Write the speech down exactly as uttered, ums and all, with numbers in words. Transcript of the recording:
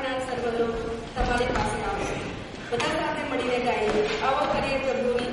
જ્ઞાન સર્વલો તમારી પાસે આવશે. બધા સાથે મળીને ગાઈએ, આવો કરીએ પ્રભુની